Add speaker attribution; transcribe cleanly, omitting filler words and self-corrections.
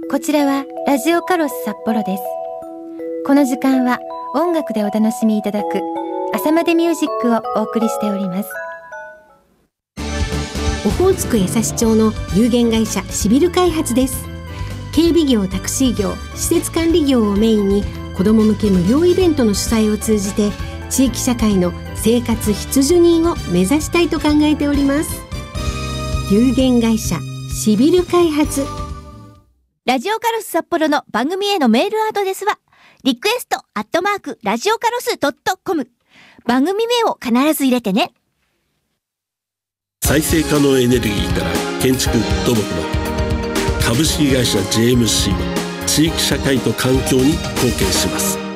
Speaker 1: こちらはラジオカロス札幌です。この時間は音楽でお楽しみいただく朝までミュージックをお送りしております。
Speaker 2: オホーツク江差町の有限会社シビル開発です。警備業、タクシー業、施設管理業をメインに子ども向け無料イベントの主催を通じて地域社会の生活必需人を目指したいと考えております。有限会社シビル開発。
Speaker 3: ラジオカロス札幌の番組へのメールアドレスはリクエスト@ラジオカロス.com。 番組名を必ず入れてね。
Speaker 4: 再生可能エネルギーから建築土木まで、株式会社 JMC は地域社会と環境に貢献します。